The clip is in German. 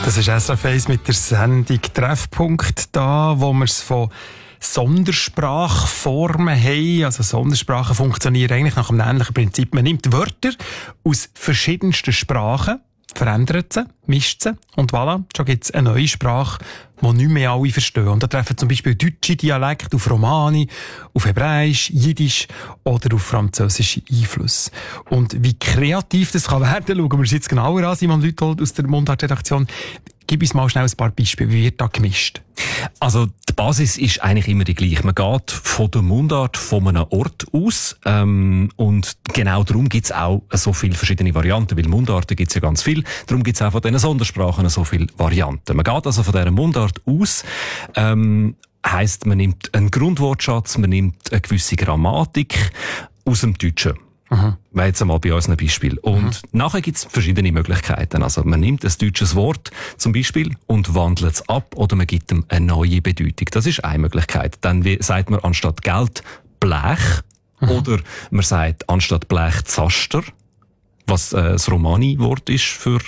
Das ist SRF 1 mit der Sendung Treffpunkt da, wo wir es von Sondersprachformen haben. Also Sondersprachen funktionieren eigentlich nach einem ähnlichen Prinzip. Man nimmt Wörter aus verschiedensten Sprachen, verändert sie, mischt sie und voilà, schon gibt es eine neue Sprache, die nicht mehr alle verstehen. Und da treffen zum Beispiel deutsche Dialekte auf Romani, auf Hebräisch, Jiddisch oder auf französische Einflüsse. Und wie kreativ das kann werden, schauen wir uns jetzt genauer an. Simon Lüthold aus der Mundart-Redaktion. Gib uns mal schnell ein paar Beispiele. Wie wird da gemischt? Also die Basis ist eigentlich immer die gleiche. Man geht von der Mundart von einem Ort aus und genau darum gibt es auch so viele verschiedene Varianten, weil Mundarten gibt es ja ganz viel. Darum gibt es auch von diesen Sondersprachen so viele Varianten. Man geht also von dieser Mundart aus, heisst, man nimmt einen Grundwortschatz, man nimmt eine gewisse Grammatik aus dem Deutschen. Wäre jetzt einmal bei uns ein Beispiel. Und nachher gibt es verschiedene Möglichkeiten. Also man nimmt ein deutsches Wort zum Beispiel und wandelt es ab oder man gibt ihm eine neue Bedeutung. Das ist eine Möglichkeit. Dann sagt man anstatt Geld Blech oder man sagt anstatt Blech Zaster, was das Romani-Wort ist für